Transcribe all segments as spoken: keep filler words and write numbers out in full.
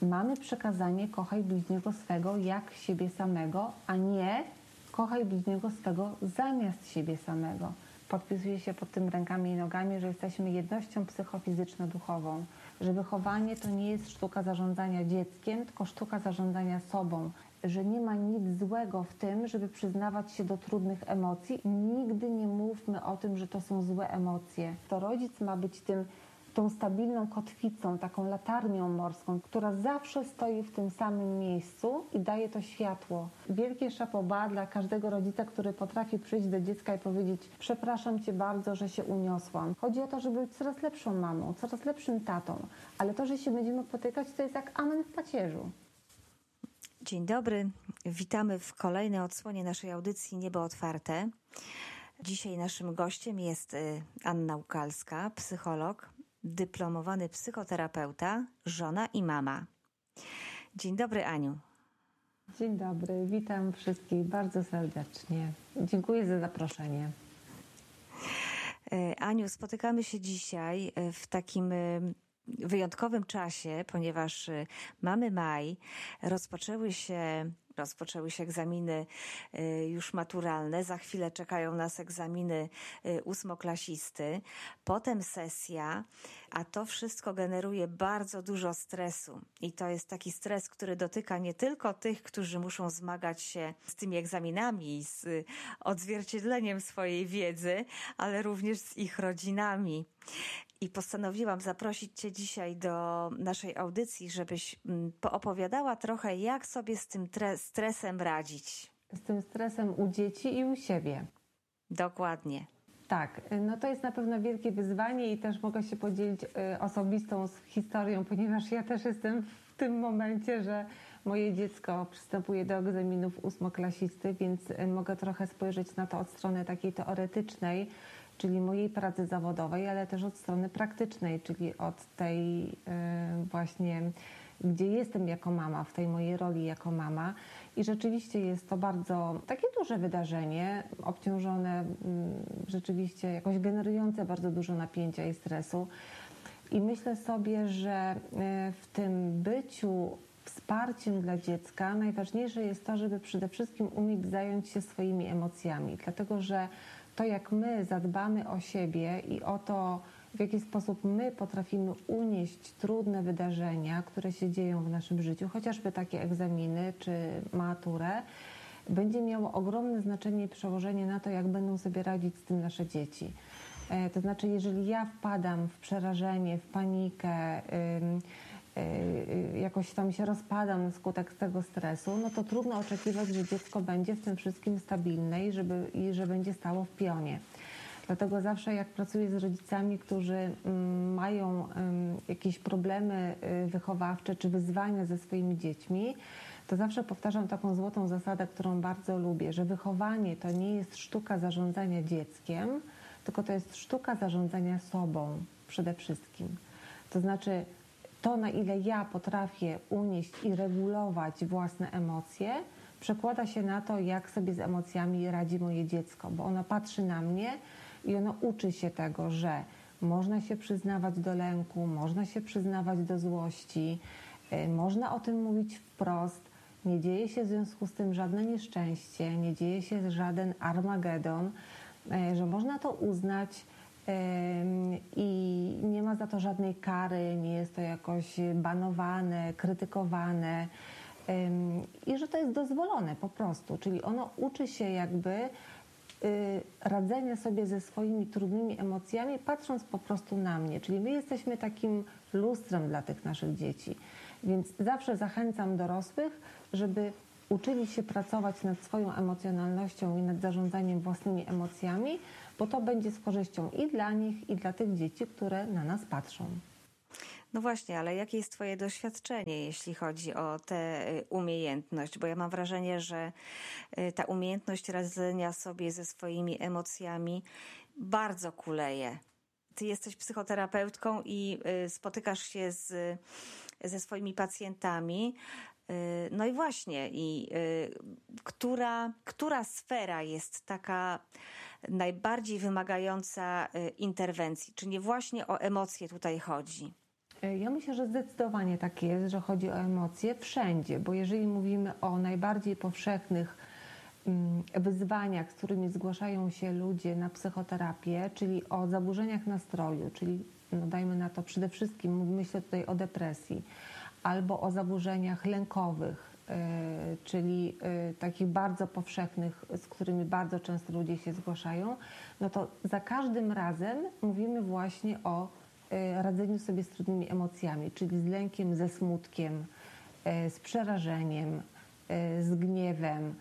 mamy przekazanie kochaj bliźniego swego jak siebie samego, a nie kochaj bliźniego swego zamiast siebie samego. Podpisuje się pod tym rękami i nogami, że jesteśmy jednością psychofizyczno-duchową, że wychowanie to nie jest sztuka zarządzania dzieckiem, tylko sztuka zarządzania sobą, że nie ma nic złego w tym, żeby przyznawać się do trudnych emocji. Nigdy nie mówmy o tym, że to są złe emocje. To rodzic ma być tym, tą stabilną kotwicą, taką latarnią morską, która zawsze stoi w tym samym miejscu i daje to światło. Wielkie chapeau bas dla każdego rodzica, który potrafi przyjść do dziecka i powiedzieć: przepraszam Cię bardzo, że się uniosłam. Chodzi o to, żeby być coraz lepszą mamą, coraz lepszym tatą, ale to, że się będziemy potykać, to jest jak amen w pacierzu. Dzień dobry, witamy w kolejnej odsłonie naszej audycji Niebo Otwarte. Dzisiaj naszym gościem jest Anna Łukalska, psycholog, dyplomowany psychoterapeuta, żona i mama. Dzień dobry, Aniu. Dzień dobry, witam wszystkich bardzo serdecznie. Dziękuję za zaproszenie. Aniu, spotykamy się dzisiaj w takim wyjątkowym czasie, ponieważ mamy maj, rozpoczęły się Rozpoczęły się egzaminy już maturalne, za chwilę czekają nas egzaminy ósmoklasisty, potem sesja, a to wszystko generuje bardzo dużo stresu. I to jest taki stres, który dotyka nie tylko tych, którzy muszą zmagać się z tymi egzaminami, z odzwierciedleniem swojej wiedzy, ale również z ich rodzinami. I postanowiłam zaprosić Cię dzisiaj do naszej audycji, żebyś poopowiadała trochę, jak sobie z tym tre- stresem radzić. Z tym stresem u dzieci i u siebie. Dokładnie. Tak, no to jest na pewno wielkie wyzwanie i też mogę się podzielić osobistą historią, ponieważ ja też jestem w tym momencie, że moje dziecko przystępuje do egzaminów ósmoklasisty, więc mogę trochę spojrzeć na to od strony takiej teoretycznej, czyli mojej pracy zawodowej, ale też od strony praktycznej, czyli od tej właśnie, gdzie jestem jako mama, w tej mojej roli jako mama. I rzeczywiście jest to bardzo takie duże wydarzenie, obciążone, rzeczywiście jakoś generujące bardzo dużo napięcia i stresu. I myślę sobie, że w tym byciu wsparciem dla dziecka najważniejsze jest to, żeby przede wszystkim umieć zająć się swoimi emocjami, dlatego że to, jak my zadbamy o siebie i o to, w jaki sposób my potrafimy unieść trudne wydarzenia, które się dzieją w naszym życiu, chociażby takie egzaminy czy maturę, będzie miało ogromne znaczenie i przełożenie na to, jak będą sobie radzić z tym nasze dzieci. To znaczy, jeżeli ja wpadam w przerażenie, w panikę, jakoś tam się rozpadam na skutek tego stresu, no to trudno oczekiwać, że dziecko będzie w tym wszystkim stabilne i, żeby, i że będzie stało w pionie. Dlatego zawsze jak pracuję z rodzicami, którzy mają jakieś problemy wychowawcze czy wyzwania ze swoimi dziećmi, to zawsze powtarzam taką złotą zasadę, którą bardzo lubię, że wychowanie to nie jest sztuka zarządzania dzieckiem, tylko to jest sztuka zarządzania sobą przede wszystkim. To znaczy to, na ile ja potrafię unieść i regulować własne emocje, przekłada się na to, jak sobie z emocjami radzi moje dziecko, bo ono patrzy na mnie i ono uczy się tego, że można się przyznawać do lęku, można się przyznawać do złości, można o tym mówić wprost, nie dzieje się w związku z tym żadne nieszczęście, nie dzieje się żaden Armagedon, że można to uznać i nie ma za to żadnej kary, nie jest to jakoś banowane, krytykowane i że to jest dozwolone po prostu, czyli ono uczy się jakby radzenia sobie ze swoimi trudnymi emocjami, patrząc po prostu na mnie, czyli my jesteśmy takim lustrem dla tych naszych dzieci, więc zawsze zachęcam dorosłych, żeby uczyli się pracować nad swoją emocjonalnością i nad zarządzaniem własnymi emocjami, bo to będzie z korzyścią i dla nich, i dla tych dzieci, które na nas patrzą. No właśnie, ale jakie jest Twoje doświadczenie, jeśli chodzi o tę umiejętność? Bo ja mam wrażenie, że ta umiejętność radzenia sobie ze swoimi emocjami bardzo kuleje. Ty jesteś psychoterapeutką i spotykasz się z, ze swoimi pacjentami. No i właśnie, i y, która, która sfera jest taka najbardziej wymagająca y, interwencji? Czy nie właśnie o emocje tutaj chodzi? Ja myślę, że zdecydowanie tak jest, że chodzi o emocje wszędzie, bo jeżeli mówimy o najbardziej powszechnych wyzwaniach, z którymi zgłaszają się ludzie na psychoterapię, czyli o zaburzeniach nastroju, czyli no dajmy na to przede wszystkim, myślę tutaj o depresji, albo o zaburzeniach lękowych, czyli takich bardzo powszechnych, z którymi bardzo często ludzie się zgłaszają, no to za każdym razem mówimy właśnie o radzeniu sobie z trudnymi emocjami, czyli z lękiem, ze smutkiem, z przerażeniem, z gniewem,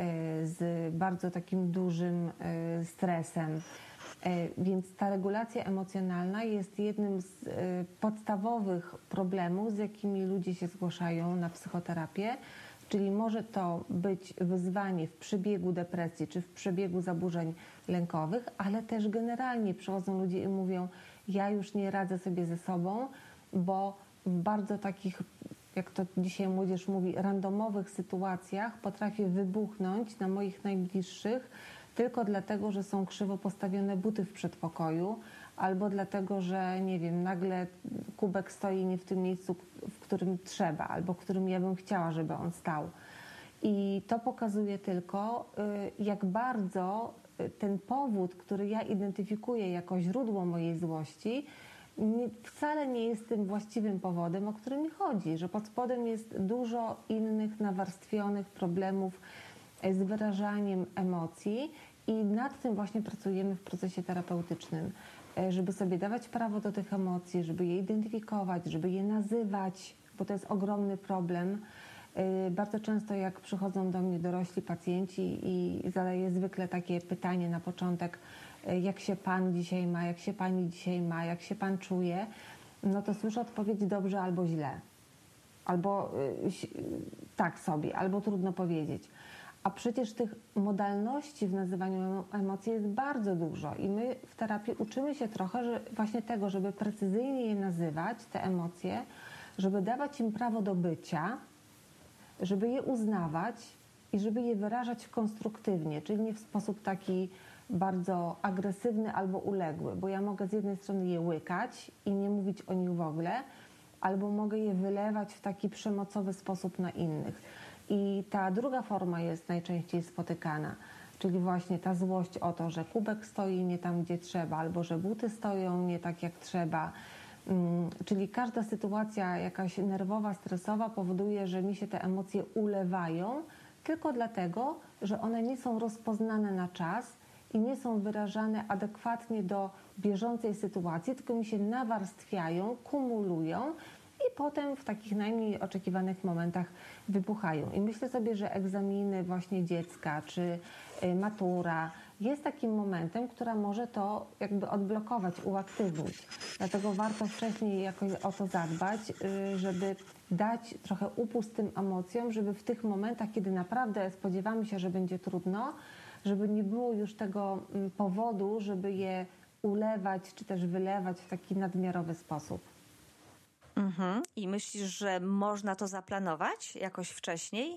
z bardzo takim dużym stresem. Więc ta regulacja emocjonalna jest jednym z podstawowych problemów, z jakimi ludzie się zgłaszają na psychoterapię, czyli może to być wyzwanie w przebiegu depresji czy w przebiegu zaburzeń lękowych, ale też generalnie przychodzą ludzie i mówią: ja już nie radzę sobie ze sobą, bo w bardzo takich, jak to dzisiaj młodzież mówi, randomowych sytuacjach potrafię wybuchnąć na moich najbliższych tylko dlatego, że są krzywo postawione buty w przedpokoju, albo dlatego, że nie wiem, nagle kubek stoi nie w tym miejscu, w którym trzeba, albo w którym ja bym chciała, żeby on stał. I to pokazuje tylko, jak bardzo ten powód, który ja identyfikuję jako źródło mojej złości, nie, wcale nie jest tym właściwym powodem, o który mi chodzi, że pod spodem jest dużo innych nawarstwionych problemów z wyrażaniem emocji i nad tym właśnie pracujemy w procesie terapeutycznym, żeby sobie dawać prawo do tych emocji, żeby je identyfikować, żeby je nazywać, bo to jest ogromny problem. Bardzo często jak przychodzą do mnie dorośli pacjenci i zadaję zwykle takie pytanie na początek: jak się pan dzisiaj ma, jak się pani dzisiaj ma, jak się pan czuje, no to słyszę odpowiedź: dobrze albo źle, albo tak sobie, albo trudno powiedzieć. A przecież tych modalności w nazywaniu emocji jest bardzo dużo i my w terapii uczymy się trochę że właśnie tego, żeby precyzyjnie je nazywać, te emocje, żeby dawać im prawo do bycia, żeby je uznawać i żeby je wyrażać konstruktywnie, czyli nie w sposób taki bardzo agresywny albo uległy, bo ja mogę z jednej strony je łykać i nie mówić o nich w ogóle, albo mogę je wylewać w taki przemocowy sposób na innych. I ta druga forma jest najczęściej spotykana, czyli właśnie ta złość o to, że kubek stoi nie tam, gdzie trzeba, albo że buty stoją nie tak, jak trzeba. Czyli każda sytuacja jakaś nerwowa, stresowa powoduje, że mi się te emocje ulewają tylko dlatego, że one nie są rozpoznane na czas i nie są wyrażane adekwatnie do bieżącej sytuacji, tylko mi się nawarstwiają, kumulują i potem w takich najmniej oczekiwanych momentach wybuchają. I myślę sobie, że egzaminy właśnie dziecka czy matura jest takim momentem, która może to jakby odblokować, uaktywnić. Dlatego warto wcześniej jakoś o to zadbać, żeby dać trochę upust tym emocjom, żeby w tych momentach, kiedy naprawdę spodziewamy się, że będzie trudno, żeby nie było już tego powodu, żeby je ulewać czy też wylewać w taki nadmiarowy sposób. Mhm. I myślisz, że można to zaplanować jakoś wcześniej?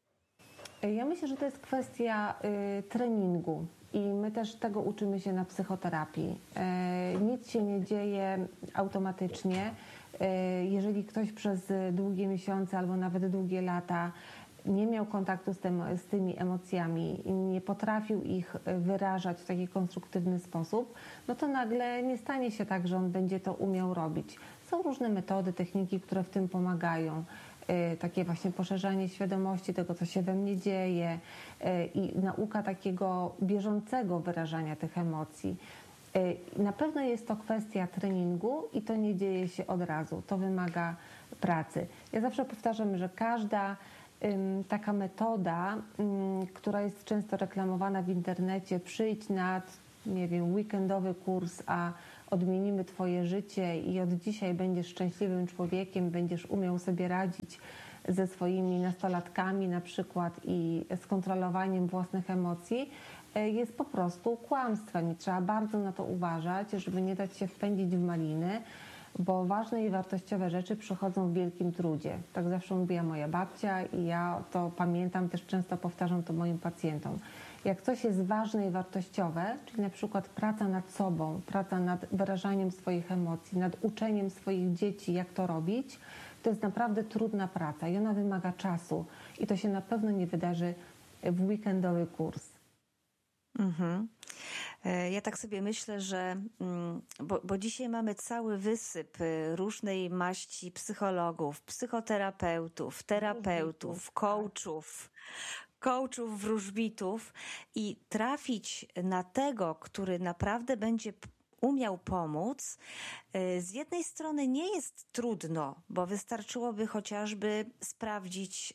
Ja myślę, że to jest kwestia y, treningu i my też tego uczymy się na psychoterapii. Y, nic się nie dzieje automatycznie. Y, jeżeli ktoś przez długie miesiące albo nawet długie lata nie miał kontaktu z, tym, z tymi emocjami i nie potrafił ich wyrażać w taki konstruktywny sposób, no to nagle nie stanie się tak, że on będzie to umiał robić. Są różne metody, techniki, które w tym pomagają. Takie właśnie poszerzanie świadomości tego, co się we mnie dzieje i nauka takiego bieżącego wyrażania tych emocji. Na pewno jest to kwestia treningu i to nie dzieje się od razu. To wymaga pracy. Ja zawsze powtarzam, że każda taka metoda, która jest często reklamowana w internecie, przyjdź na, nie wiem, weekendowy kurs, a odmienimy twoje życie i od dzisiaj będziesz szczęśliwym człowiekiem, będziesz umiał sobie radzić ze swoimi nastolatkami na przykład i z kontrolowaniem własnych emocji, jest po prostu kłamstwem i trzeba bardzo na to uważać, żeby nie dać się wpędzić w maliny, bo ważne i wartościowe rzeczy przychodzą w wielkim trudzie. Tak zawsze mówiła moja babcia i ja to pamiętam, też często powtarzam to moim pacjentom. Jak coś jest ważne i wartościowe, czyli na przykład praca nad sobą, praca nad wyrażaniem swoich emocji, nad uczeniem swoich dzieci, jak to robić, to jest naprawdę trudna praca i ona wymaga czasu i to się na pewno nie wydarzy w weekendowy kurs. Mhm. Ja tak sobie myślę, że bo, bo dzisiaj mamy cały wysyp różnej maści psychologów, psychoterapeutów, terapeutów, coachów, coachów, wróżbitów i trafić na tego, który naprawdę będzie umiał pomóc, z jednej strony nie jest trudno, bo wystarczyłoby chociażby sprawdzić,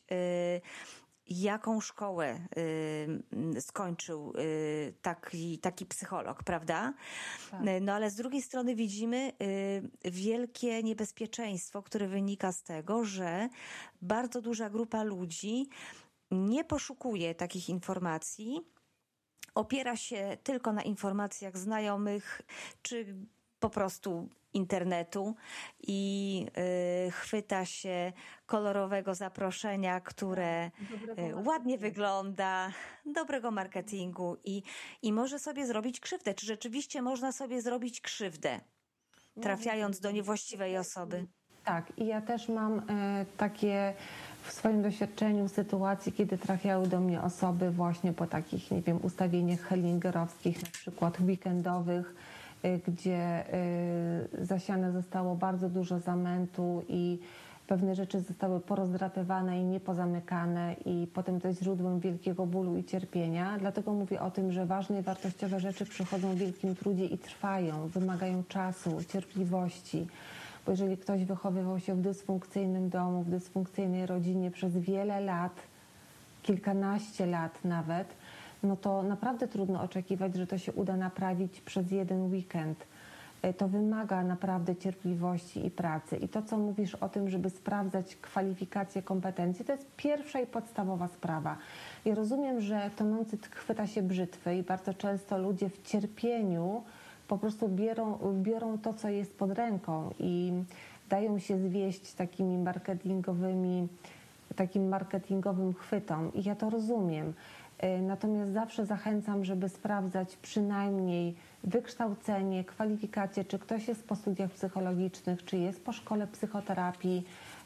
jaką szkołę y, skończył y, taki, taki psycholog, prawda? Tak. No ale z drugiej strony widzimy y, wielkie niebezpieczeństwo, które wynika z tego, że bardzo duża grupa ludzi nie poszukuje takich informacji, opiera się tylko na informacjach znajomych, czy po prostu internetu i y, chwyta się kolorowego zaproszenia, które y, ładnie wygląda, dobrego marketingu i, i może sobie zrobić krzywdę. Czy rzeczywiście można sobie zrobić krzywdę, trafiając do niewłaściwej osoby? Tak, i ja też mam e, takie w swoim doświadczeniu sytuacji, kiedy trafiały do mnie osoby właśnie po takich, nie wiem, ustawieniach hellingerowskich, na przykład weekendowych, gdzie zasiane zostało bardzo dużo zamętu i pewne rzeczy zostały porozdrapywane i niepozamykane i potem to jest źródłem wielkiego bólu i cierpienia. Dlatego mówię o tym, że ważne i wartościowe rzeczy przychodzą w wielkim trudzie i trwają, wymagają czasu, cierpliwości. Bo jeżeli ktoś wychowywał się w dysfunkcyjnym domu, w dysfunkcyjnej rodzinie przez wiele lat, kilkanaście lat nawet, no to naprawdę trudno oczekiwać, że to się uda naprawić przez jeden weekend. To wymaga naprawdę cierpliwości i pracy. I to, co mówisz o tym, żeby sprawdzać kwalifikacje, kompetencje, to jest pierwsza i podstawowa sprawa. Ja rozumiem, że tonący chwyta się brzytwy i bardzo często ludzie w cierpieniu po prostu biorą, biorą to, co jest pod ręką i dają się zwieść takimi marketingowymi, takim marketingowym chwytom. I ja to rozumiem. Natomiast zawsze zachęcam, żeby sprawdzać przynajmniej wykształcenie, kwalifikacje, czy ktoś jest po studiach psychologicznych, czy jest po szkole psychoterapii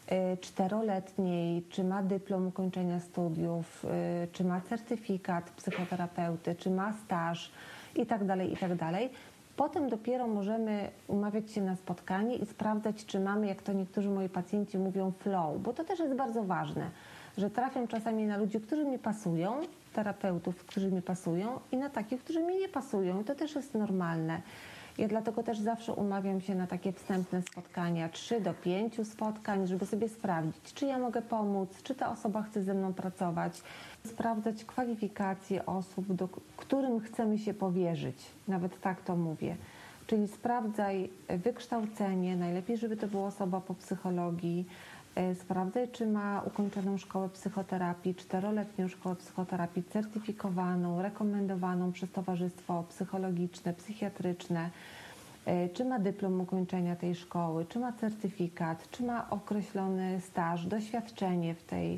czteroletniej, czy ma dyplom ukończenia studiów, czy ma certyfikat psychoterapeuty, czy ma staż i tak dalej, i tak dalej. Potem dopiero możemy umawiać się na spotkanie i sprawdzać, czy mamy, jak to niektórzy moi pacjenci mówią, flow, bo to też jest bardzo ważne, że trafiam czasami na ludzi, którzy mi pasują, terapeutów, którzy mi pasują i na takich, którzy mi nie pasują. I to też jest normalne. Ja dlatego też zawsze umawiam się na takie wstępne spotkania, trzy do pięciu spotkań, żeby sobie sprawdzić, czy ja mogę pomóc, czy ta osoba chce ze mną pracować, sprawdzać kwalifikacje osób, do którym chcemy się powierzyć. Nawet tak to mówię. Czyli sprawdzaj wykształcenie, najlepiej, żeby to była osoba po psychologii, sprawdzaj, czy ma ukończoną szkołę psychoterapii, czteroletnią szkołę psychoterapii certyfikowaną, rekomendowaną przez towarzystwo psychologiczne, psychiatryczne, czy ma dyplom ukończenia tej szkoły, czy ma certyfikat, czy ma określony staż, doświadczenie w tej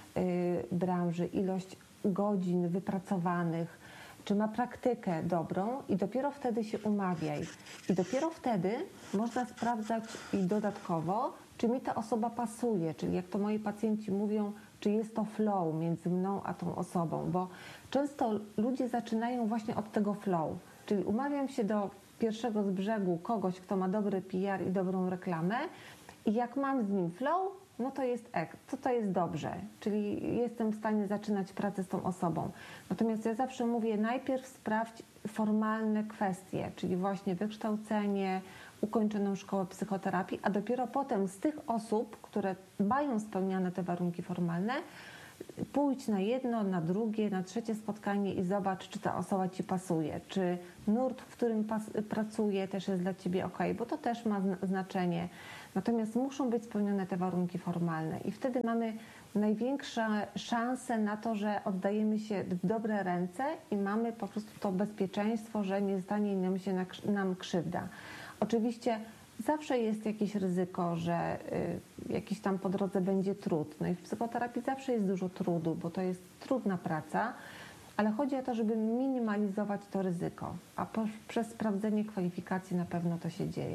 branży, ilość godzin wypracowanych, czy ma praktykę dobrą i dopiero wtedy się umawiaj. I dopiero wtedy można sprawdzać i dodatkowo, czy mi ta osoba pasuje, czyli jak to moi pacjenci mówią, czy jest to flow między mną a tą osobą, bo często ludzie zaczynają właśnie od tego flow, czyli umawiam się do pierwszego z brzegu kogoś, kto ma dobry P R i dobrą reklamę i jak mam z nim flow, no to jest ek, to to jest dobrze, czyli jestem w stanie zaczynać pracę z tą osobą. Natomiast ja zawsze mówię, najpierw sprawdź formalne kwestie, czyli właśnie wykształcenie, ukończoną szkołę psychoterapii, a dopiero potem z tych osób, które mają spełniane te warunki formalne, pójdź na jedno, na drugie, na trzecie spotkanie i zobacz, czy ta osoba ci pasuje, czy nurt, w którym pas, pracuje, też jest dla ciebie ok, bo to też ma znaczenie. Natomiast muszą być spełnione te warunki formalne i wtedy mamy największe szanse na to, że oddajemy się w dobre ręce i mamy po prostu to bezpieczeństwo, że nie stanie nam się na, nam krzywda. Oczywiście zawsze jest jakieś ryzyko, że y, jakiś tam po drodze będzie trud. No i w psychoterapii zawsze jest dużo trudu, bo to jest trudna praca, ale chodzi o to, żeby minimalizować to ryzyko, a po, przez sprawdzenie kwalifikacji na pewno to się dzieje.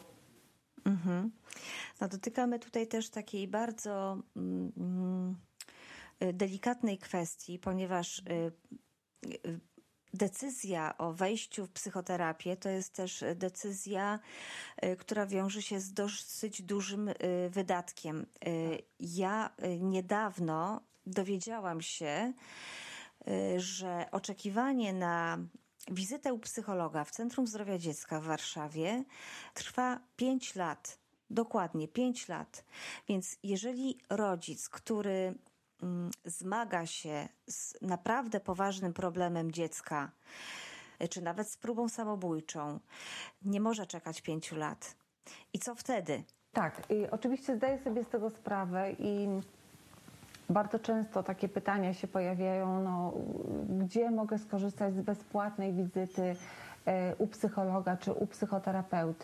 Mhm. No, dotykamy tutaj też takiej bardzo mm, delikatnej kwestii, ponieważ y, y, decyzja o wejściu w psychoterapię to jest też decyzja, y, która wiąże się z dosyć dużym y, wydatkiem. Y, ja y, niedawno dowiedziałam się, y, że oczekiwanie na wizytę u psychologa w Centrum Zdrowia Dziecka w Warszawie trwa pięć lat. Dokładnie pięć lat. Więc jeżeli rodzic, który mm, zmaga się z naprawdę poważnym problemem dziecka, czy nawet z próbą samobójczą, nie może czekać pięciu lat. I co wtedy? Tak, i oczywiście zdaję sobie z tego sprawę i bardzo często takie pytania się pojawiają, no, gdzie mogę skorzystać z bezpłatnej wizyty u psychologa czy u psychoterapeuty.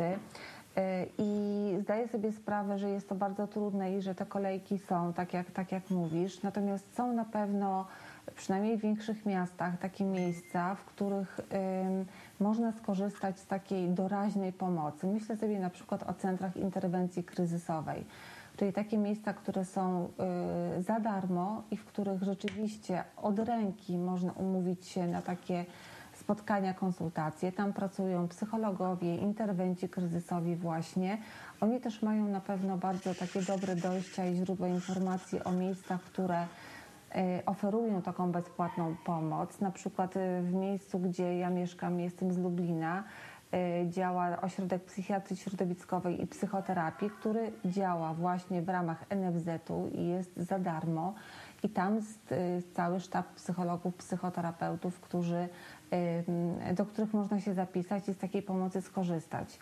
I zdaję sobie sprawę, że jest to bardzo trudne i że te kolejki są, tak jak, tak jak mówisz. Natomiast są na pewno, przynajmniej w większych miastach, takie miejsca, w których ym, można skorzystać z takiej doraźnej pomocy. Myślę sobie na przykład o centrach interwencji kryzysowej, czyli takie miejsca, które są y, za darmo i w których rzeczywiście od ręki można umówić się na takie spotkania, konsultacje. Tam pracują psychologowie, interwenci kryzysowi właśnie. Oni też mają na pewno bardzo takie dobre dojścia i źródła informacji o miejscach, które oferują taką bezpłatną pomoc. Na przykład w miejscu, gdzie ja mieszkam, jestem z Lublina, działa ośrodek psychiatrii środowiskowej i psychoterapii, który działa właśnie w ramach N F Z-u i jest za darmo. I tam jest cały sztab psychologów, psychoterapeutów, którzy, do których można się zapisać i z takiej pomocy skorzystać.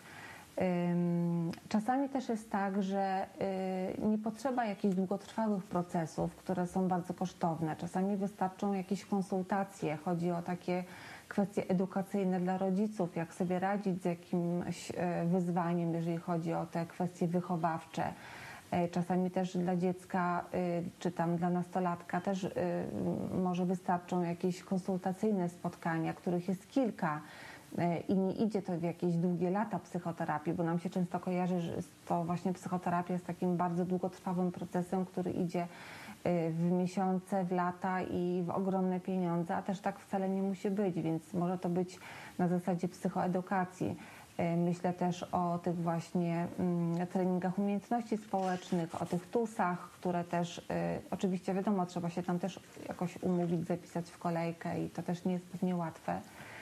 Czasami też jest tak, że nie potrzeba jakichś długotrwałych procesów, które są bardzo kosztowne. Czasami wystarczą jakieś konsultacje. Chodzi o takie kwestie edukacyjne dla rodziców, jak sobie radzić z jakimś wyzwaniem, jeżeli chodzi o te kwestie wychowawcze. Czasami też dla dziecka, czy tam dla nastolatka też może wystarczą jakieś konsultacyjne spotkania, których jest kilka i nie idzie to w jakieś długie lata psychoterapii, bo nam się często kojarzy, że to właśnie psychoterapia jest takim bardzo długotrwałym procesem, który idzie w miesiące, w lata i w ogromne pieniądze, a też tak wcale nie musi być, więc może to być na zasadzie psychoedukacji. Myślę też o tych właśnie treningach umiejętności społecznych, o tych tusach, które też, oczywiście wiadomo, trzeba się tam też jakoś umówić, zapisać w kolejkę i to też nie jest pewnie łatwe.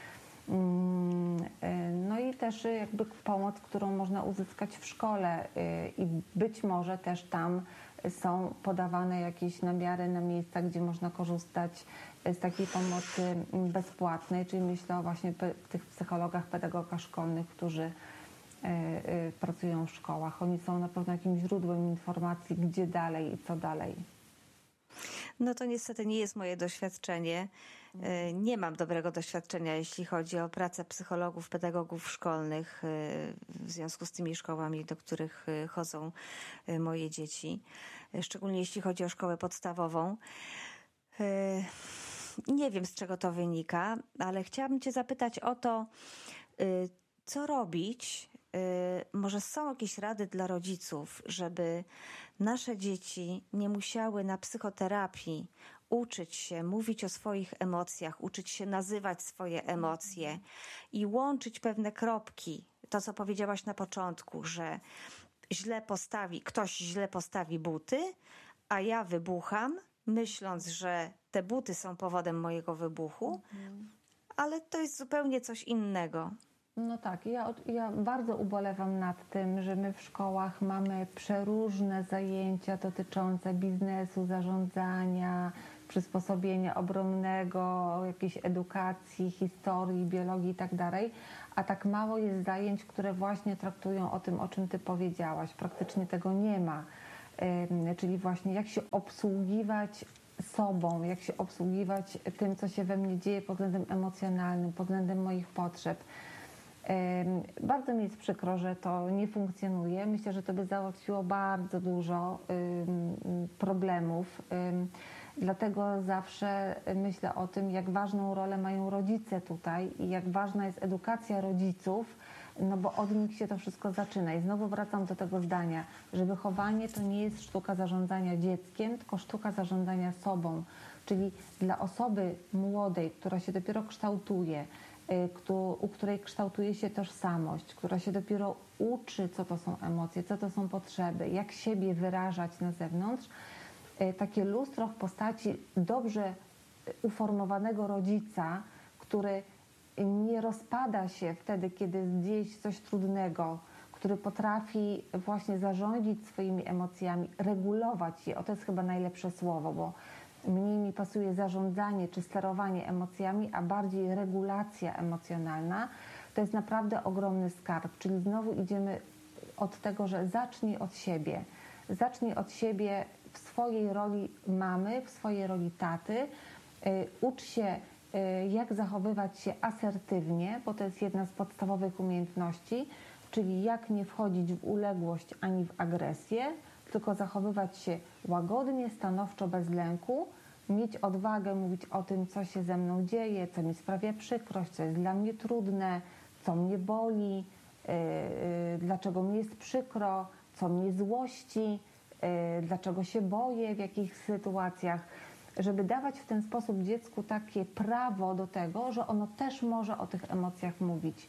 No i też jakby pomoc, którą można uzyskać w szkole i być może też tam są podawane jakieś namiary na miejsca, gdzie można korzystać z takiej pomocy bezpłatnej, czyli myślę o właśnie tych psychologach, pedagogach szkolnych, którzy pracują w szkołach. Oni są na pewno jakimś źródłem informacji, gdzie dalej i co dalej. No to niestety nie jest moje doświadczenie. Nie mam dobrego doświadczenia, jeśli chodzi o pracę psychologów, pedagogów szkolnych w związku z tymi szkołami, do których chodzą moje dzieci. Szczególnie jeśli chodzi o szkołę podstawową. Nie wiem, z czego to wynika, ale chciałabym Cię zapytać o to, co robić. Może są jakieś rady dla rodziców, żeby nasze dzieci nie musiały na psychoterapii uczyć się mówić o swoich emocjach, uczyć się nazywać swoje emocje i łączyć pewne kropki. To, co powiedziałaś na początku, że źle postawi, ktoś źle postawi buty, a ja wybucham, myśląc, że te buty są powodem mojego wybuchu, mhm. ale to jest zupełnie coś innego. No tak, ja, ja bardzo ubolewam nad tym, że my w szkołach mamy przeróżne zajęcia dotyczące biznesu, zarządzania, przysposobienia obronnego, jakiejś edukacji, historii, biologii i tak dalej, a tak mało jest zajęć, które właśnie traktują o tym, o czym Ty powiedziałaś. Praktycznie tego nie ma, czyli właśnie jak się obsługiwać sobą, jak się obsługiwać tym, co się we mnie dzieje pod względem emocjonalnym, pod względem moich potrzeb. Bardzo mi jest przykro, że to nie funkcjonuje. Myślę, że to by załatwiło bardzo dużo problemów. Dlatego zawsze myślę o tym, jak ważną rolę mają rodzice tutaj i jak ważna jest edukacja rodziców, no bo od nich się to wszystko zaczyna. I znowu wracam do tego zdania, że wychowanie to nie jest sztuka zarządzania dzieckiem, tylko sztuka zarządzania sobą. Czyli dla osoby młodej, która się dopiero kształtuje, u której kształtuje się tożsamość, która się dopiero uczy, co to są emocje, co to są potrzeby, jak siebie wyrażać na zewnątrz, takie lustro w postaci dobrze uformowanego rodzica, który nie rozpada się wtedy, kiedy gdzieś coś trudnego, który potrafi właśnie zarządzić swoimi emocjami, regulować je. O, to jest chyba najlepsze słowo, bo mniej mi pasuje zarządzanie czy sterowanie emocjami, a bardziej regulacja emocjonalna. To jest naprawdę ogromny skarb. Czyli znowu idziemy od tego, że zacznij od siebie. Zacznij od siebie w swojej roli mamy, w swojej roli taty. Ucz się, jak zachowywać się asertywnie, bo to jest jedna z podstawowych umiejętności, czyli jak nie wchodzić w uległość ani w agresję, tylko zachowywać się łagodnie, stanowczo, bez lęku, mieć odwagę mówić o tym, co się ze mną dzieje, co mi sprawia przykrość, co jest dla mnie trudne, co mnie boli, yy, yy, dlaczego mi jest przykro, co mnie złości, yy, dlaczego się boję w jakich sytuacjach, żeby dawać w ten sposób dziecku takie prawo do tego, że ono też może o tych emocjach mówić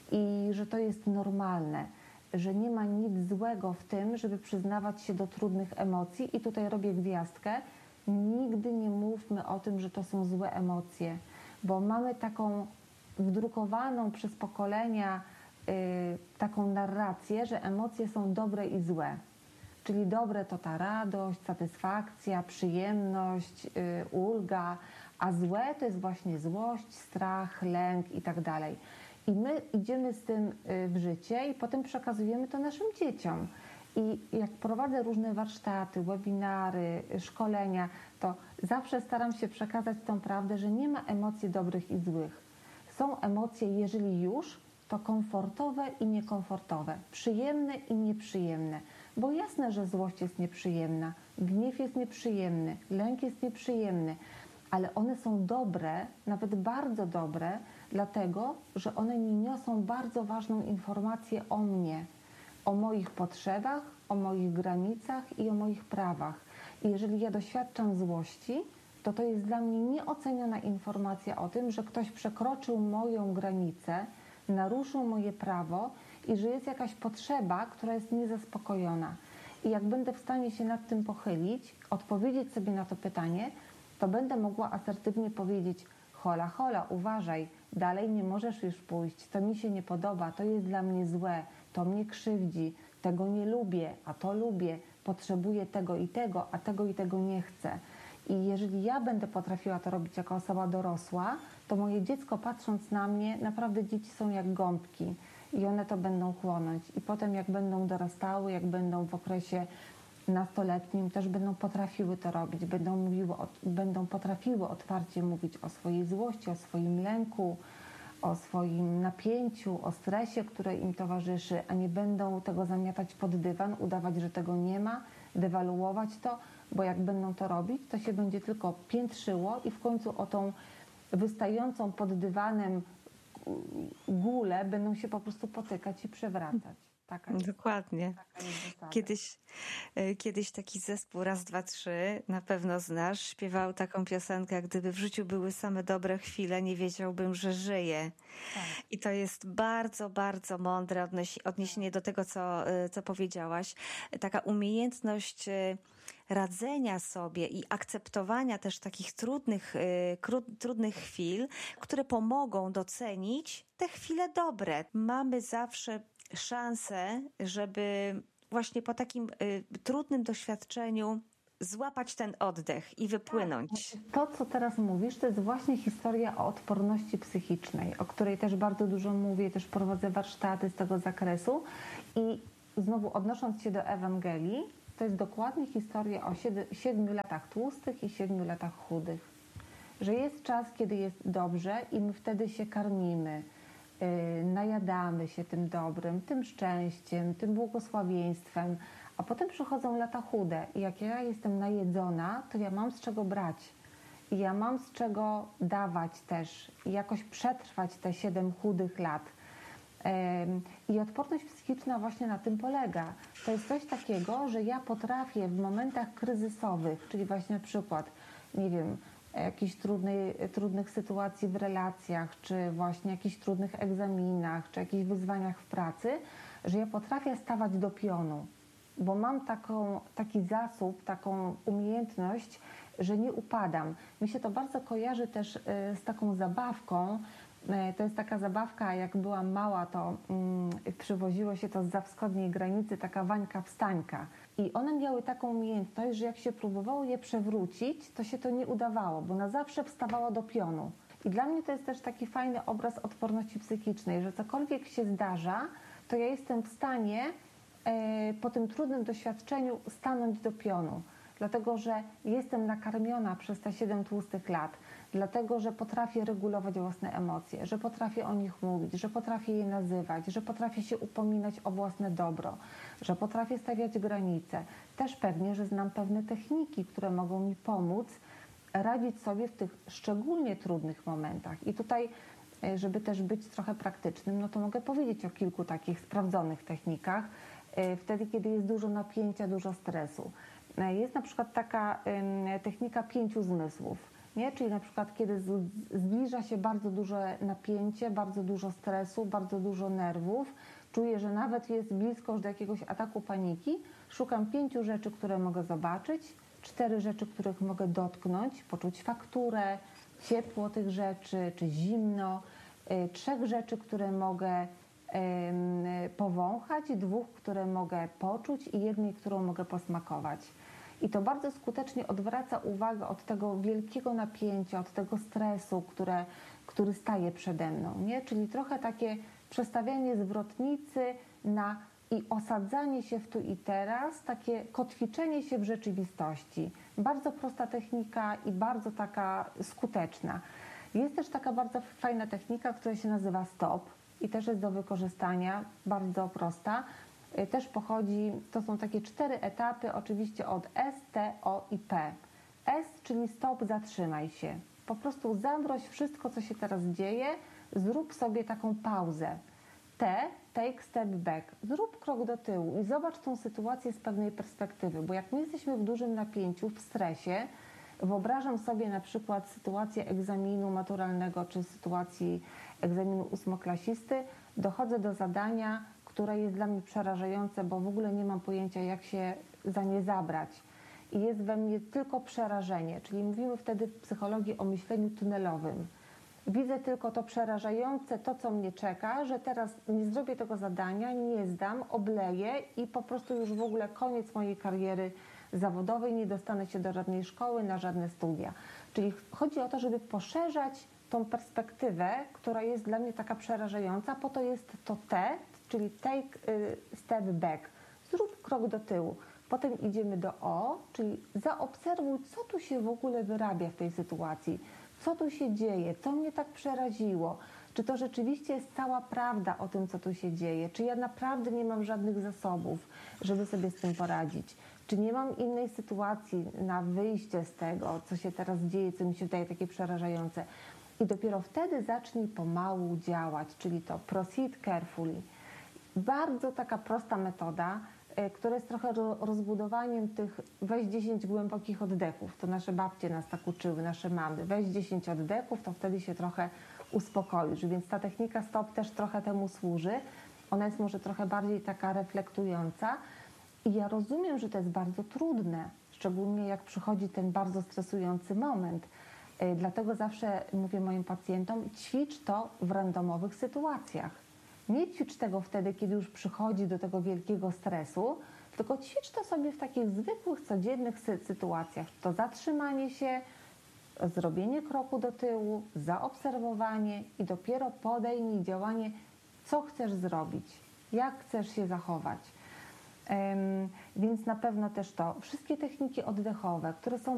i że to jest normalne, że nie ma nic złego w tym, żeby przyznawać się do trudnych emocji. I tutaj robię gwiazdkę. Nigdy nie mówmy o tym, że to są złe emocje, bo mamy taką wdrukowaną przez pokolenia yy, taką narrację, że emocje są dobre i złe. Czyli dobre to ta radość, satysfakcja, przyjemność, yy, ulga, a złe to jest właśnie złość, strach, lęk i tak dalej. I my idziemy z tym w życie i potem przekazujemy to naszym dzieciom. I jak prowadzę różne warsztaty, webinary, szkolenia, to zawsze staram się przekazać tą prawdę, że nie ma emocji dobrych i złych. Są emocje, jeżeli już, to komfortowe i niekomfortowe, przyjemne i nieprzyjemne. Bo jasne, że złość jest nieprzyjemna, gniew jest nieprzyjemny, lęk jest nieprzyjemny, ale one są dobre, nawet bardzo dobre, dlatego, że one mi niosą bardzo ważną informację o mnie, o moich potrzebach, o moich granicach i o moich prawach. I jeżeli ja doświadczam złości, to to jest dla mnie nieoceniona informacja o tym, że ktoś przekroczył moją granicę, naruszył moje prawo i że jest jakaś potrzeba, która jest niezaspokojona. I jak będę w stanie się nad tym pochylić, odpowiedzieć sobie na to pytanie, to będę mogła asertywnie powiedzieć: hola, hola, uważaj, dalej nie możesz już pójść, to mi się nie podoba, to jest dla mnie złe, to mnie krzywdzi, tego nie lubię, a to lubię, potrzebuję tego i tego, a tego i tego nie chcę. I jeżeli ja będę potrafiła to robić jako osoba dorosła, to moje dziecko, patrząc na mnie, naprawdę dzieci są jak gąbki i one to będą chłonąć. I potem jak będą dorastały, jak będą w okresie nastoletnim, też będą potrafiły to robić, będą, mówiły, będą potrafiły otwarcie mówić o swojej złości, o swoim lęku, o swoim napięciu, o stresie, który im towarzyszy, a nie będą tego zamiatać pod dywan, udawać, że tego nie ma, dewaluować to, bo jak będą to robić, to się będzie tylko piętrzyło i w końcu o tą wystającą pod dywanem gulę będą się po prostu potykać i przewracać. Taka jest, Dokładnie. taka jest zasada. Kiedyś, kiedyś taki zespół Raz, Dwa, Trzy, na pewno znasz, śpiewał taką piosenkę: gdyby w życiu były same dobre chwile, nie wiedziałbym, że żyję. Tak. I to jest bardzo, bardzo mądre odniesienie do tego, co, co powiedziałaś. Taka umiejętność radzenia sobie i akceptowania też takich trudnych, trudnych chwil, które pomogą docenić te chwile dobre. Mamy zawsze szansę, żeby właśnie po takim y, trudnym doświadczeniu złapać ten oddech i wypłynąć. To, co teraz mówisz, to jest właśnie historia o odporności psychicznej, o której też bardzo dużo mówię, też prowadzę warsztaty z tego zakresu. I znowu odnosząc się do Ewangelii, to jest dokładnie historia o siedmiu latach tłustych i siedmiu latach chudych. Że jest czas, kiedy jest dobrze i my wtedy się karmimy. yy, najadamy się tym dobrym, tym szczęściem, tym błogosławieństwem, a potem przychodzą lata chude i jak ja jestem najedzona, to ja mam z czego brać. I ja mam z czego dawać też i jakoś przetrwać te siedem chudych lat. I odporność psychiczna właśnie na tym polega. To jest coś takiego, że ja potrafię w momentach kryzysowych, czyli właśnie na przykład, nie wiem, jakichś trudnej, trudnych sytuacji w relacjach, czy właśnie jakichś trudnych egzaminach, czy jakichś wyzwaniach w pracy, że ja potrafię stawać do pionu, bo mam taką, taki zasób, taką umiejętność, że nie upadam. Mi się to bardzo kojarzy też z taką zabawką. To jest taka zabawka, jak byłam mała, to mm, przywoziło się to zza wschodniej granicy, taka Wańka Wstańka. I one miały taką umiejętność, że jak się próbowało je przewrócić, to się to nie udawało, bo na zawsze wstawała do pionu. I dla mnie to jest też taki fajny obraz odporności psychicznej, że cokolwiek się zdarza, to ja jestem w stanie e, po tym trudnym doświadczeniu stanąć do pionu. Dlatego, że jestem nakarmiona przez te siedem tłustych lat, dlatego, że potrafię regulować własne emocje, że potrafię o nich mówić, że potrafię je nazywać, że potrafię się upominać o własne dobro, że potrafię stawiać granice. Też pewnie, że znam pewne techniki, które mogą mi pomóc radzić sobie w tych szczególnie trudnych momentach. I tutaj, żeby też być trochę praktycznym, no to mogę powiedzieć o kilku takich sprawdzonych technikach, wtedy, kiedy jest dużo napięcia, dużo stresu. Jest na przykład taka technika pięciu zmysłów, nie? Czyli na przykład kiedy zbliża się bardzo duże napięcie, bardzo dużo stresu, bardzo dużo nerwów, czuję, że nawet jest blisko już do jakiegoś ataku paniki, szukam pięciu rzeczy, które mogę zobaczyć, cztery rzeczy, których mogę dotknąć, poczuć fakturę, ciepło tych rzeczy, czy zimno, trzech rzeczy, które mogę powąchać, dwóch, które mogę poczuć i jednej, którą mogę posmakować. I to bardzo skutecznie odwraca uwagę od tego wielkiego napięcia, od tego stresu, które, który staje przede mną, nie? Czyli trochę takie przestawianie zwrotnicy na i osadzanie się w tu i teraz, takie kotwiczenie się w rzeczywistości. Bardzo prosta technika i bardzo taka skuteczna. Jest też taka bardzo fajna technika, która się nazywa stop i też jest do wykorzystania, bardzo prosta. Też pochodzi, to są takie cztery etapy, oczywiście od S, T, O i P. S, czyli stop, zatrzymaj się. Po prostu zamroź wszystko, co się teraz dzieje, zrób sobie taką pauzę. T, take step back. Zrób krok do tyłu i zobacz tą sytuację z pewnej perspektywy, bo jak my jesteśmy w dużym napięciu, w stresie, wyobrażam sobie na przykład sytuację egzaminu maturalnego czy sytuacji egzaminu ósmoklasisty, dochodzę do zadania, które jest dla mnie przerażające, bo w ogóle nie mam pojęcia, jak się za nie zabrać. I jest we mnie tylko przerażenie, czyli mówimy wtedy w psychologii o myśleniu tunelowym. Widzę tylko to przerażające, to co mnie czeka, że teraz nie zrobię tego zadania, nie zdam, obleję i po prostu już w ogóle koniec mojej kariery zawodowej, nie dostanę się do żadnej szkoły, na żadne studia. Czyli chodzi o to, żeby poszerzać tą perspektywę, która jest dla mnie taka przerażająca, po to jest to T, czyli take step back, zrób krok do tyłu. Potem idziemy do O, czyli zaobserwuj, co tu się w ogóle wyrabia w tej sytuacji, co tu się dzieje, co mnie tak przeraziło, czy to rzeczywiście jest cała prawda o tym, co tu się dzieje, czy ja naprawdę nie mam żadnych zasobów, żeby sobie z tym poradzić, czy nie mam innej sytuacji na wyjście z tego, co się teraz dzieje, co mi się wydaje takie przerażające. I dopiero wtedy zacznij pomału działać, czyli to proceed carefully. Bardzo taka prosta metoda, która jest trochę rozbudowaniem tych weź dziesięć głębokich oddechów. To nasze babcie nas tak uczyły, nasze mamy. Weź dziesięć oddechów, to wtedy się trochę uspokoisz. Więc ta technika stop też trochę temu służy. Ona jest może trochę bardziej taka reflektująca. I ja rozumiem, że to jest bardzo trudne, szczególnie jak przychodzi ten bardzo stresujący moment. Dlatego zawsze mówię moim pacjentom, ćwicz to w randomowych sytuacjach. Nie ćwicz tego wtedy, kiedy już przychodzi do tego wielkiego stresu, tylko ćwicz to sobie w takich zwykłych, codziennych sy sytuacjach. To zatrzymanie się, zrobienie kroku do tyłu, zaobserwowanie i dopiero podejmij działanie, co chcesz zrobić, jak chcesz się zachować. Um, więc na pewno też to. Wszystkie techniki oddechowe, które są